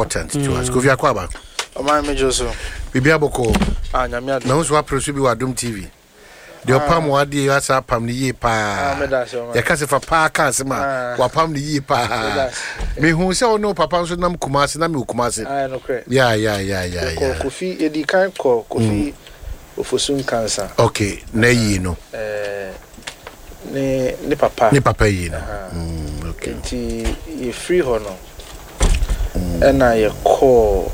important to us. Kofi Akwaba. Oma mejo so. Bibi aboko. Nyame ado. Na so aprosu bi wa Dom TV. The opam wadi asa pam ni ye pa. Ya kase fa pa kan se ma wa pam ni ye pa. Me hu se ono papa so nam Kumasi na me Kumasi. No kre. Yeah. Kofi edi kan ko Kofi ofosun cancer. Okay, na yi no. Ni papa. Ni papa yi no. Okay. Nti ye free ho no. Na ye call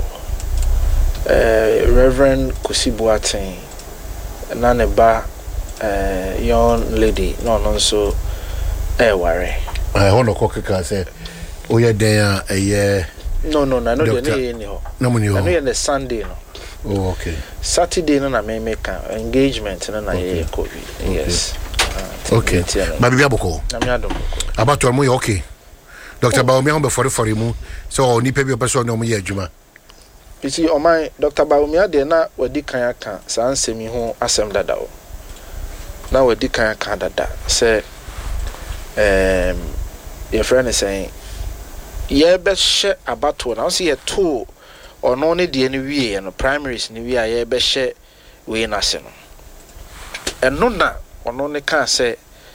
Reverend Kusibuaten na ne ba young lady no so worry. Hono kokeka say oye den no no dey ni ho. No money ho. No ye the Sunday no. Oh, okay. Saturday no na me make engagement na ye COVID. Yes. Okay. But bibi aboko. Na me adom. About to mo okay. Dr. Baumia on before mu so ni pebi person no mo ye adwuma. Piti o man Dr. Baumia de na wadi kan aka san semi ho asem dada o. Na wadi kan aka dada say your friend is saying ye be hye abato na so ye to ono ne de ni wie no primaries ni wie ye be hye we na se no. Eno na ono ne kan say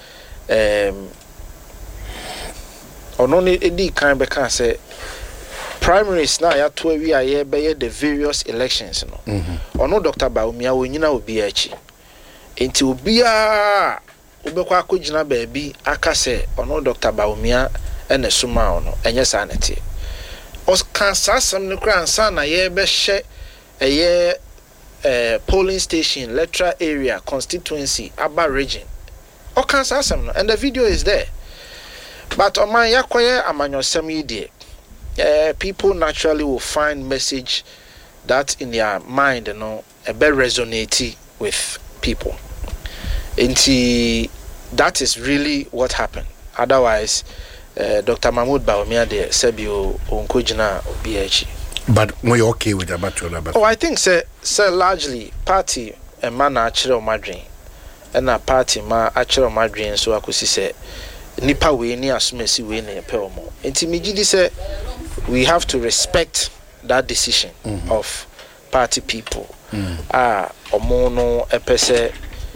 ono ne edi kan be kan say primaries na ya to wi aye be the various elections no. Ono Dr. Baumia wonyina obi achi. Enti obia obekwa akogina baabi aka se ono Dr. Baumia ene suma ono enye sanete. Os kan sasam ne kra ansa na ye be hye eye polling station electoral area constituency Aba region. O kan sasam no and the video is there. But on my yakoye amanyosem yi people naturally will find message that in their mind a bit resonate with people. And that is really what happened. Otherwise, Dr. Mahmoud Baumia de Sebio Onkojina Obiachi. But we okay with about. Oh, I think say largely party a man actually madrin and a party ma actually madrin so akusi say nipa we ni asumesi we na pe omo. Enti migidi say we have to respect that decision of party people. Omo no epese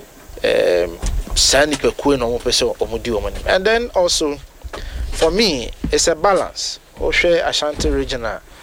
sani pe ku no omo pese omo di omo. And then also for me it's a balance. Oshe Ashanti regional